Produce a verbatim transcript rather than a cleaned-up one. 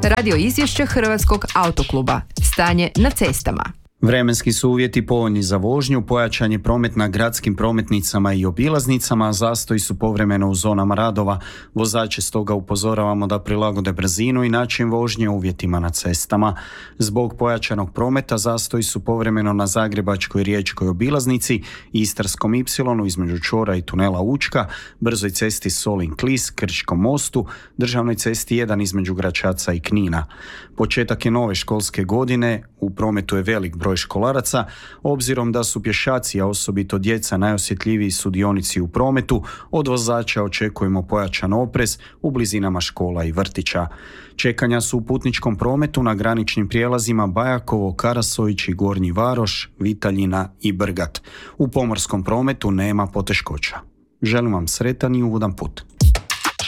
Radio izvješće Hrvatskog autokluba. Stanje na cestama. Vremenski su uvjeti povoljni za vožnju, pojačan je promet na gradskim prometnicama i obilaznicama, a zastoji su povremeno u zonama radova. Vozače stoga upozoravamo da prilagode brzinu i način vožnje uvjetima na cestama. Zbog pojačanog prometa zastoji su povremeno na Zagrebačkoj riječkoj obilaznici, Istarskom ipsilonu između čvora i tunela Učka, brzoj cesti Solin-Klis, Krčkom mostu, državnoj cesti jedan između Gračaca i Knina. Početak je nove školske godine, u prometu je velik broj školaraca, obzirom da su pješaci, a osobito djeca, najosjetljiviji sudionici u prometu. Od vozača očekujemo pojačan oprez u blizinama škola i vrtića. Čekanja su u putničkom prometu na graničnim prijelazima Bajakovo, Karasović i Gornji Varoš, Vitaljina i Brgat. U pomorskom prometu nema poteškoća. Želim vam sretan i ugodan put.